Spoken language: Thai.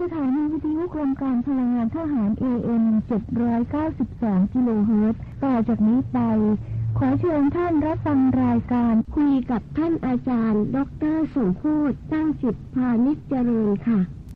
ถานีวิทยุโครงการพลังงานทหาร AM 792 กิโลเฮิรตซ์ต่อจากนี้ไปขอเชิญท่านรับฟังรายการคุยกับท่านอาจารย์ดร.สมโภช ตั้งจิตพานิชเจริญค่ะ